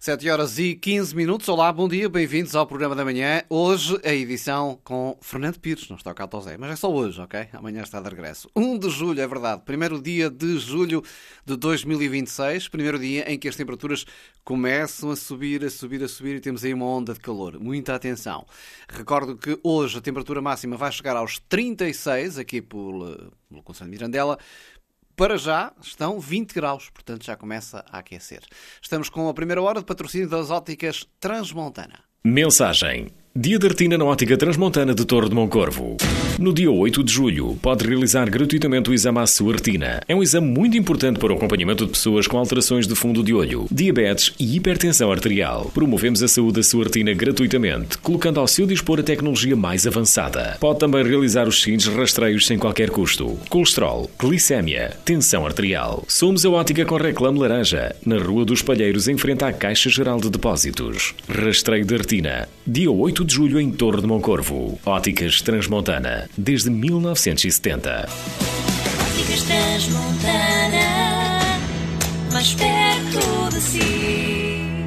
7 horas e 15 minutos. Olá, bom dia, bem-vindos ao programa da manhã. Hoje a edição com Fernando Pires, não está o Cato Zé, mas é só hoje, ok? Amanhã está de regresso. 1 de julho, é verdade, primeiro dia de julho de 2026, primeiro dia em que as temperaturas começam a subir e temos aí uma onda de calor. Muita atenção. Recordo que hoje a temperatura máxima vai chegar aos 36 aqui pelo Concelho de Mirandela. Para já estão 20 graus, portanto já começa a aquecer. Estamos com a primeira hora de patrocínio das óticas Transmontana. Mensagem. Dia da retina na ótica Transmontana de Torre de Moncorvo. No dia 8 de julho, pode realizar gratuitamente o exame à sua retina. É um exame muito importante para o acompanhamento de pessoas com alterações de fundo de olho, diabetes e hipertensão arterial. Promovemos a saúde da sua retina gratuitamente, colocando ao seu dispor a tecnologia mais avançada. Pode também realizar os seguintes rastreios sem qualquer custo: colesterol, glicémia, tensão arterial. Somos a ótica com reclame laranja, na Rua dos Palheiros, em frente à Caixa Geral de Depósitos. Rastreio da retina. Dia 8 de julho em Torre de Moncorvo. Óticas Transmontana, desde 1970. Óticas Transmontana, mais perto de si.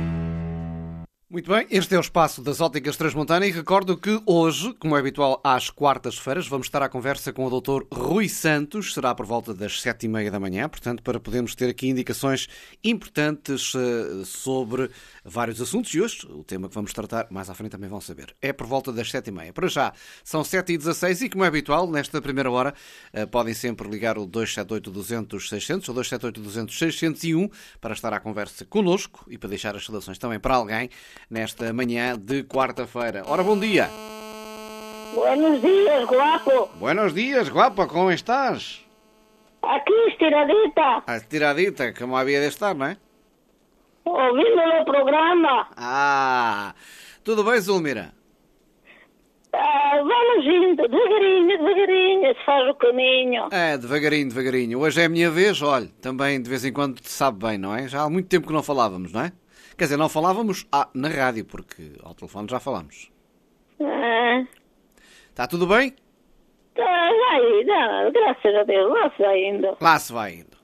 Muito bem, este é o espaço das óticas Transmontana e recordo que hoje, como é habitual às quartas-feiras, vamos estar à conversa com o Dr. Rui Santos, será por volta das 7h30 da manhã, portanto, para podermos ter aqui indicações importantes sobre vários assuntos e hoje, o tema que vamos tratar, mais à frente também vão saber, é por volta das 7h30. Para já, são 7h16 e, como é habitual, nesta primeira hora, podem sempre ligar o 278-200-600 ou 278-200-601 para estar à conversa connosco e para deixar as saudações também para alguém nesta manhã de quarta-feira. Ora, bom dia! Buenos dias, guapo! Buenos dias, guapa, como estás? Aqui, estiradita, Estiradita, como havia de estar, não é? ouvindo o programa. Ah, tudo bem, Zulmira? Vamos indo, devagarinho, se faz o caminho. É, devagarinho. Hoje é a minha vez, olha, também de vez em quando te sabe bem, não é? Já há muito tempo que não falávamos, não é? Quer dizer, não falávamos na rádio, porque ao telefone já falamos. Está tudo bem? Vai, graças a Deus, lá se vai indo. Lá se vai indo.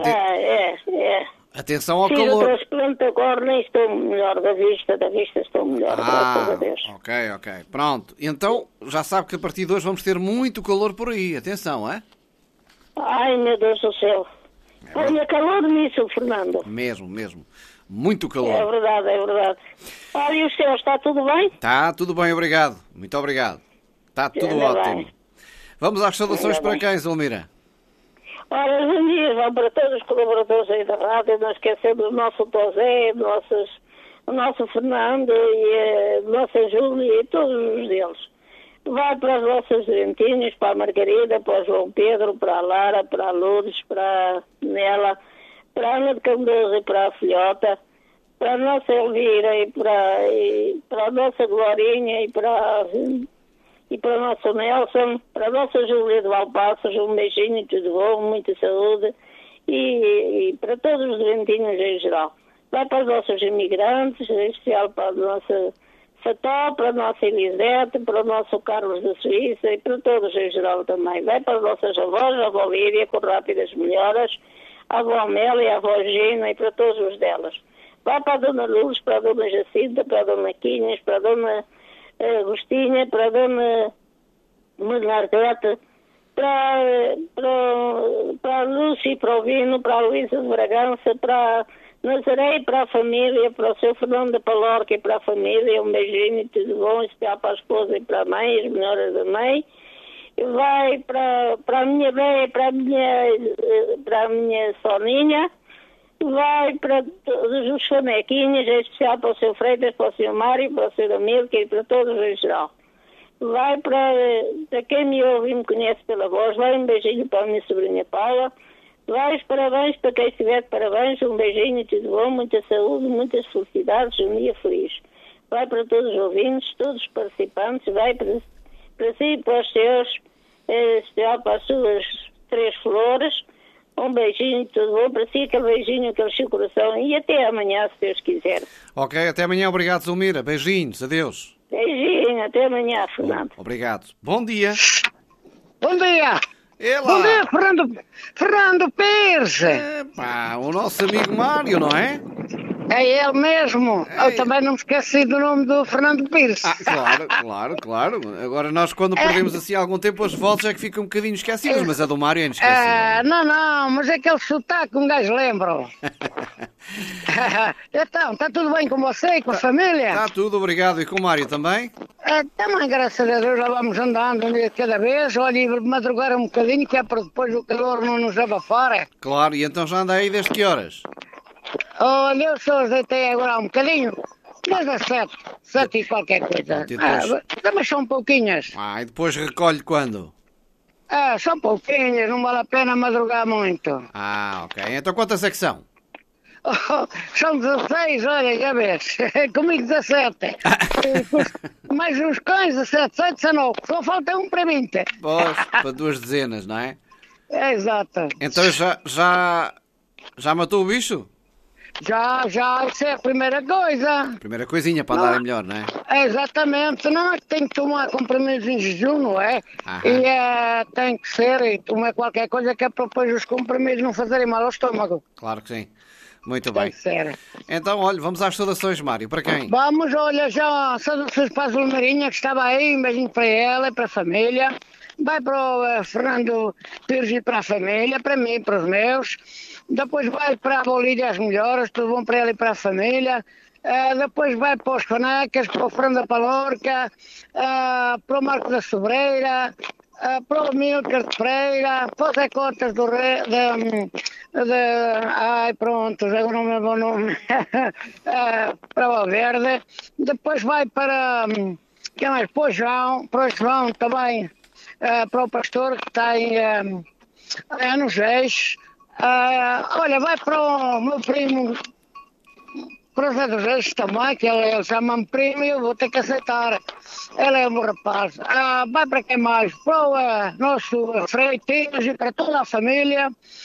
É. Atenção ao Fiz o calor. transplante agora, nem estou melhor da vista estou melhor, graças a Deus. Ok. Pronto. Então, já sabe que a partir de hoje vamos ter muito calor por aí. Atenção, é? Ai, meu Deus do céu. Olha, calor nisso, Fernando. Mesmo. Muito É calor. verdade. Olha, e o céu, está tudo bem? Está tudo bem, obrigado. Muito obrigado. Está tudo Ainda ótimo. bem. Vamos às saudações Ainda para bem. quem, Zulmira? Ora, bom dia, vão para todos os colaboradores aí da rádio, não esquecendo o nosso Tosé, o nosso Fernando e a nossa Júlia e todos os deles. Vai para as nossas dentinhas, para a Margarida, para o João Pedro, para a Lara, para a Lourdes, para a Nela, para a Ana de Candoso e para a Filhota, para a nossa Elvira e para a nossa Glorinha e para o nosso Nelson, para a nossa Júlia de Valpaços, um beijinho e tudo bom, muita saúde e para todos os doentinhos em geral. Vai para os nossos imigrantes, em especial para a nossa Fató, para a nossa Elisete, para o nosso Carlos da Suíça e para todos em geral também. Vai para as nossas avós, a avó Lídia, com rápidas melhoras, a avó Amélia, a avó Gina e para todos os delas. Vai para a dona Luz, para a dona Jacinta, para a dona Quinhas, para a dona Agostinha, para a dona Margarete, para a Lúcia, para o Vino, para a Luísa de Bragança, para a Nazaré, para a família, para o seu Fernando da Palorca e para a família, um beijinho e tudo bom, especial para a esposa e para a mãe, as melhoras da mãe. Vai para a minha Béia, para a minha Soninha. Vai para todos os famequinhos, em especial para o seu Freitas, para o seu Mário, para o seu Amílcar e para todos em geral. Vai para quem me ouve e me conhece pela voz, vai um beijinho para a minha sobrinha Paula. Vai os parabéns para quem estiver de parabéns, um beijinho e tudo bom, muita saúde, muitas felicidades, um dia feliz. Vai para todos os ouvintes, todos os participantes, vai para si e para os seus, em especial para as suas 3 flores. Um beijinho, tudo bom para si, aquele beijinho, aquele seu coração e até amanhã, se Deus quiser. Ok, até amanhã. Obrigado, Zulmira. Beijinhos. Adeus. Beijinho, até amanhã, Fernando. Obrigado. Bom dia. Bom dia! Ela. Bom dia, Fernando Pires! Epá, o nosso amigo Mário, não é? É ele mesmo. Eu também não me esqueci do nome do Fernando Pires. Claro. Agora nós, quando perdemos assim algum tempo, as vozes é que ficam um bocadinho esquecidas, mas a do Mário é inesquecível. Não, mas é aquele sotaque que um gajo lembra. Então, está tudo bem com você e com a família? Está tudo, obrigado. E com o Mário também? Também, graças a Deus, já vamos andando um dia de cada vez. Olha, e madrugar um bocadinho, que é para depois o calor não nos abafar. Claro, e então já anda aí desde que horas? Olha, eu só os deitei agora um bocadinho. Desde as 7 e qualquer coisa. Mas são pouquinhas. E depois recolhe quando? São pouquinhas, não vale a pena madrugar muito. Ok. Então quantas é que são? São 16, olha, já vês. Comigo 17. Mais uns cães, 17, 19. Só falta um para 20. Pois, para 2 dezenas, não é? Exato. Então já matou o bicho? Já, isso é a primeira coisa. Primeira coisinha para andar melhor, não é? Exatamente, não é que tem que tomar comprimidos em jejum, não é? E tem que ser, e tomar qualquer coisa que é para depois os comprimidos não fazerem mal ao estômago. Claro que sim. Muito bem. Tem que ser. Então, olha, vamos às saudações, Mário. Para quem? Vamos, olha, já saudações para a Zulmarinha, que estava aí, um beijinho para ela e para a família. Vai para o Fernando Pires e para a família, para mim e para os meus. Depois vai para a Bolívia as melhoras, tudo bom para ela e para a família. Depois vai para os Conecas, para o Fernando da Palorca, para o Marco da Sobreira, para o Milcar de Freira, para os Ecotas do Rei, ai pronto, agora não me lembro o nome, para o Valverde. Depois vai para, quem mais? Para o João também, para o pastor que está nos Eixos. Olha, vai para o meu primo, para o Zé dos Reis também, que ele chama-me primo e eu vou ter que aceitar. Ele é um bom rapaz. Vai para quem mais? Para o nosso Freitinhos e para toda a família.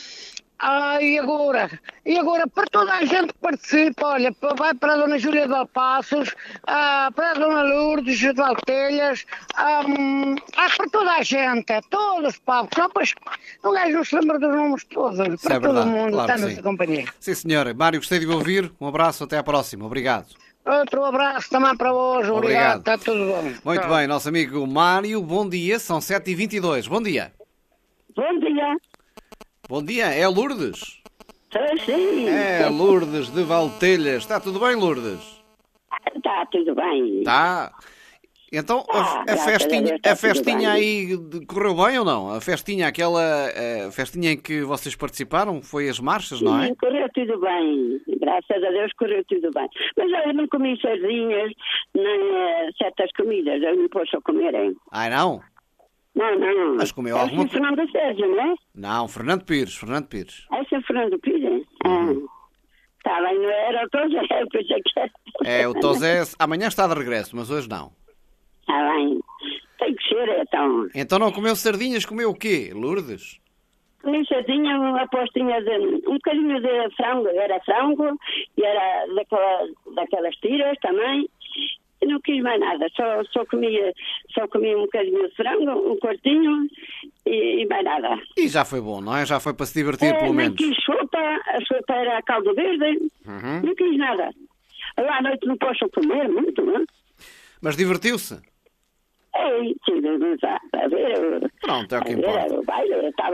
E agora para toda a gente que participa, olha, vai para a Dona Júlia de Alpassos, para a Dona Lourdes de Altelhas, para toda a gente, todos, pá, só pois um gajo não se lembra dos nomes todos, para todo mundo, claro, está nessa companhia. Sim, senhora. Mário, gostei de ouvir. Um abraço, até à próxima. Obrigado. Outro abraço também para hoje, obrigado. Está tudo bom. Muito Tchau. bem, nosso amigo Mário, bom dia, são 7h22. Bom dia. Bom dia. Bom dia, é Lourdes? Sim. É Lourdes de Valtelhas. Está tudo bem, Lourdes? Está tudo bem. Tá. Então, a festinha aí correu bem ou não? A festinha, aquela festinha em que vocês participaram, foi as marchas, não é? Sim, correu tudo bem. Graças a Deus correu tudo bem. Mas eu não comi sardinhas nem certas comidas. Eu não posso comer, hein? Não? Não. Mas comeu alguma coisa? Fernando Sérgio, não é? Não, Fernando Pires. Esse é Fernando Pires? Está bem, não era o Tosé, pensei que o Tosé amanhã está de regresso, mas hoje não. Está bem. Tem que ser, então. Então não comeu sardinhas, comeu o quê, Lourdes? Comi sardinha, uma postinha um bocadinho de frango. Era frango e era daquelas tiras também. E não quis mais nada, só comi um bocadinho de frango, um quartinho e mais nada. E já foi bom, não é? Já foi para se divertir, pelo menos. Não quis sopa, a sopa era caldo verde, não quis nada. Lá à noite não posso comer muito, não é? Mas divertiu-se? Sim, a ver. Pronto, é o que importa. Eu estava